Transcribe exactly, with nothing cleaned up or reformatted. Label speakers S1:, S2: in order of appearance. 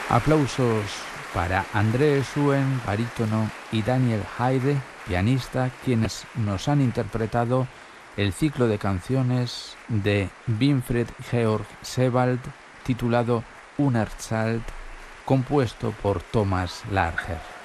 S1: Aplausos para André Schuen, barítono, y Daniel Haide, pianista, quienes nos han interpretado el ciclo de canciones de Winfried Georg Sebald titulado Unerzählt, compuesto por Thomas Larcher.